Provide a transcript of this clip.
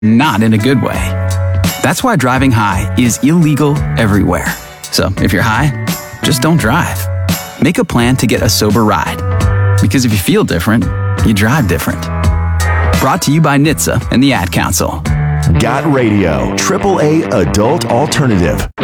not in a good way. That's why driving high is illegal everywhere. So if you're high, just don't drive. Make a plan to get a sober ride. Because if you feel different, you drive different. Brought to you by NHTSA and the Ad Council. Got Radio, AAA adult alternative.